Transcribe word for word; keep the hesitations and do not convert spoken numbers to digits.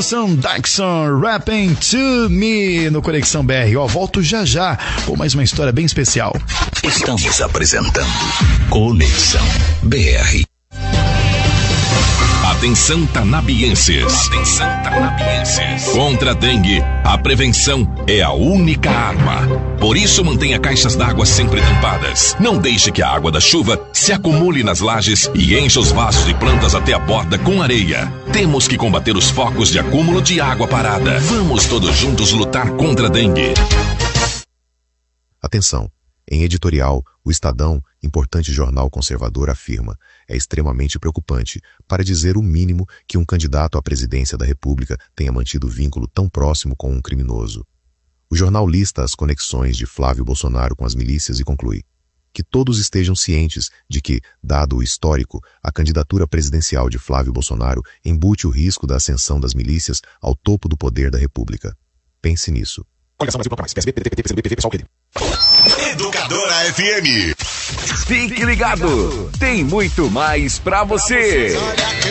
Wilson Daxon, Rapping to Me no Conexão B R. Ó, volto já já com mais uma história bem especial. Estamos apresentando Conexão B R. Atenção tanabienses. Atenção tanabienses. Contra a dengue, a prevenção é a única arma. Por isso mantenha caixas d'água sempre tampadas. Não deixe que a água da chuva se acumule nas lajes e encha os vasos de plantas até a borda com areia. Temos que combater os focos de acúmulo de água parada. Vamos todos juntos lutar contra a dengue. Atenção. Em editorial, o Estadão, importante jornal conservador, afirma: é extremamente preocupante, para dizer o mínimo, que um candidato à presidência da República tenha mantido vínculo tão próximo com um criminoso. O jornal lista as conexões de Flávio Bolsonaro com as milícias e conclui: que todos estejam cientes de que, dado o histórico, a candidatura presidencial de Flávio Bolsonaro embute o risco da ascensão das milícias ao topo do poder da República. Pense nisso. Educadora F M. Fique ligado, tem muito mais pra você.